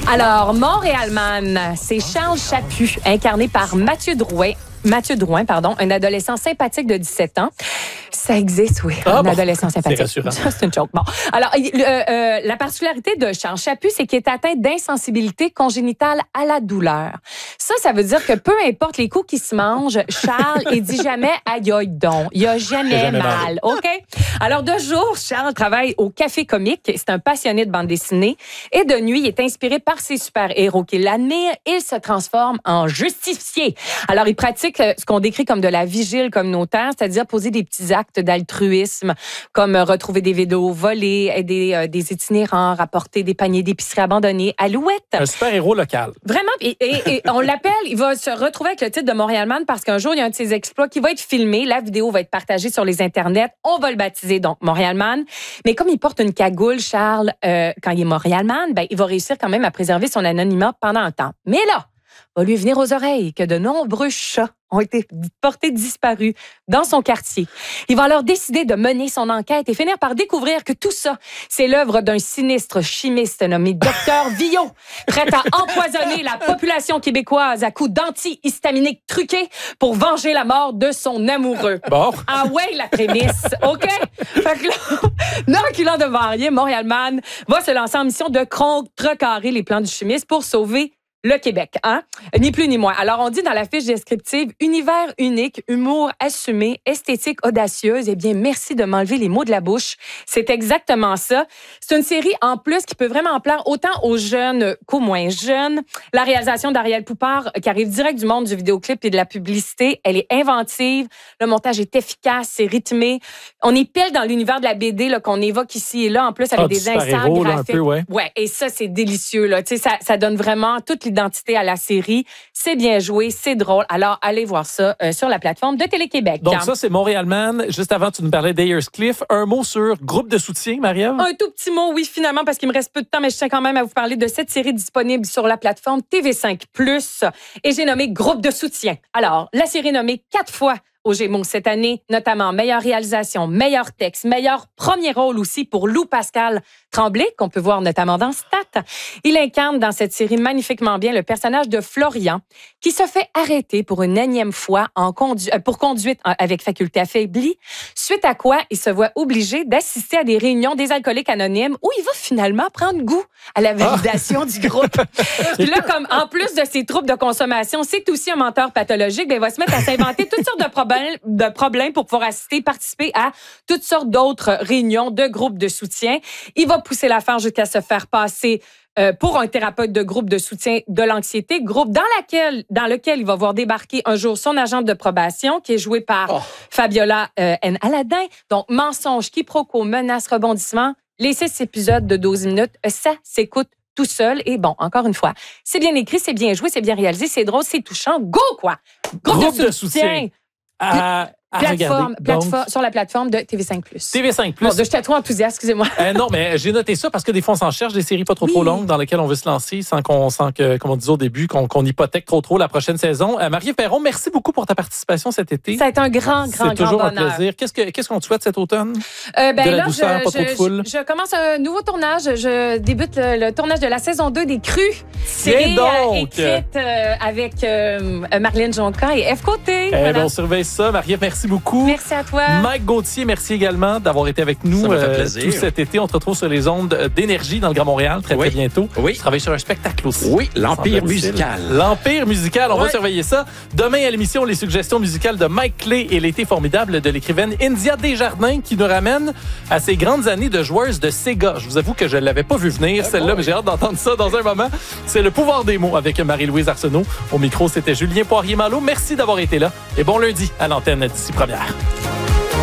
Alors, Montréal-Man, c'est Charles Chaput, incarné par Mathieu Drouin, un adolescent sympathique de 17 ans. Ça existe, oui, un adolescent sympathique. C'est rassurant. C'est une joke. Bon, alors, la particularité de Charles Chaput, c'est qu'il est atteint d'insensibilité congénitale à la douleur. Ça veut dire que peu importe les coups qu'il se mange, Charles, il dit jamais « aïe, aïe, donc ». Il a jamais mal, OK? Alors, de jour, Charles travaille au Café Comique. C'est un passionné de bande dessinée. Et de nuit, il est inspiré par ses super-héros qu'il admire. Il se transforme en justicier. Alors, il pratique ce qu'on décrit comme de la vigile communautaire, c'est-à-dire poser des petits actes d'altruisme, comme retrouver des vidéos volées, aider des itinérants, rapporter des paniers d'épicerie abandonnés. Alouette. Un super-héros local. Vraiment. Et on l'appelle, il va se retrouver avec le titre de Montréal-Man parce qu'un jour, il y a un de ses exploits qui va être filmé. La vidéo va être partagée sur les internets. On va le baptiser donc Montréal-Man. Mais comme il porte une cagoule, Charles, quand il est Montréal-Man, il va réussir quand même à préserver son anonymat pendant un temps. Mais là, va lui venir aux oreilles que de nombreux chats ont été portés disparus dans son quartier. Il va alors décider de mener son enquête et finir par découvrir que tout ça, c'est l'œuvre d'un sinistre chimiste nommé Dr Villot, prêt à empoisonner la population québécoise à coups d'antihistaminiques truqués pour venger la mort de son amoureux. Bon. Ah ouais, la prémisse, OK? Fait que là, ne reculant devant rien, Montréal-Man va se lancer en mission de contrecarrer les plans du chimiste pour sauver le Québec, hein? Ni plus ni moins. Alors, on dit dans la fiche descriptive, univers unique, humour assumé, esthétique audacieuse. Eh bien, merci de m'enlever les mots de la bouche. C'est exactement ça. C'est une série, en plus, qui peut vraiment plaire autant aux jeunes qu'aux moins jeunes. La réalisation d'Ariel Poupard, qui arrive direct du monde du vidéoclip et de la publicité, elle est inventive. Le montage est efficace, c'est rythmé. On est pile dans l'univers de la BD là, qu'on évoque ici et là, en plus, avec des instants graphiques. Ouais, et ça, c'est délicieux. Là. Tu sais, ça donne vraiment toute l'identité à la série. C'est bien joué, c'est drôle. Alors, allez voir ça sur la plateforme de Télé-Québec. Donc ça, c'est Montréal-Man. Juste avant, tu nous parlais d'Ayers Cliff. Un mot sur groupe de soutien, Marie-Ève? Un tout petit mot, oui, finalement, parce qu'il me reste peu de temps, mais je tiens quand même à vous parler de cette série disponible sur la plateforme TV5+. Et j'ai nommé groupe de soutien. Alors, la série nommée 4 fois aux Gémeaux cette année, notamment meilleure réalisation, meilleur texte, meilleur premier rôle aussi pour Lou Pascal Tremblay, qu'on peut voir notamment dans Stat. Il incarne dans cette série magnifiquement bien le personnage de Florian, qui se fait arrêter pour une énième fois pour conduite avec faculté affaiblie, suite à quoi il se voit obligé d'assister à des réunions des alcooliques anonymes où il va finalement prendre goût à la validation du groupe. Puis là, comme en plus de ses troubles de consommation, c'est aussi un menteur pathologique, il va se mettre à s'inventer toutes sortes de problèmes pour pouvoir participer à toutes sortes d'autres réunions de groupes de soutien. Il va pousser l'affaire jusqu'à se faire passer pour un thérapeute de groupe de soutien de l'anxiété, groupe dans lequel il va voir débarquer un jour son agente de probation, qui est jouée par Fabiola N. Aladin. Donc, mensonge, quiproquo, menace, rebondissement. Les 6 épisodes de 12 minutes, ça s'écoute tout seul. Et bon, encore une fois, c'est bien écrit, c'est bien joué, c'est bien réalisé, c'est drôle, c'est touchant. Go, quoi! Groupe de soutien. Plateforme, sur la plateforme de TV5+. TV5+. Bon, je suis trop enthousiaste, excusez-moi. Non, mais j'ai noté ça parce que des fois, on s'en cherche des séries pas trop longues dans lesquelles on veut se lancer sans que, comme on disait au début, qu'on hypothèque trop la prochaine saison. Marie-Ève Perron, merci beaucoup pour ta participation cet été. Ça a été un grand bonheur. C'est toujours un plaisir. Qu'est-ce qu'on te souhaite cet automne? De la douceur, pas trop de foule. Je commence un nouveau tournage. Je débute le tournage de la saison 2 des Crues. Série écrite avec Marlène Jonca et F. Côté. Voilà. On surveille ça. Marie-Ève, merci beaucoup. Merci à toi. Mike Gauthier, merci également d'avoir été avec nous tout cet été. On te retrouve sur les ondes d'Énergie dans le Grand Montréal très bientôt. Oui. Tu travailles sur un spectacle aussi. Oui, l'Empire musical. L'Empire musical, on va surveiller ça. Demain à l'émission, les suggestions musicales de Mike Clay et l'été formidable de l'écrivaine India Desjardins qui nous ramène à ses grandes années de joueuse de Sega. Je vous avoue que je ne l'avais pas vu venir, celle-là, mais j'ai hâte d'entendre ça dans un moment. C'est le pouvoir des mots avec Marie-Louise Arsenault. Au micro, c'était Julien Poirier-Malo. Merci d'avoir été là et bon lundi à l'antenne d'ici première.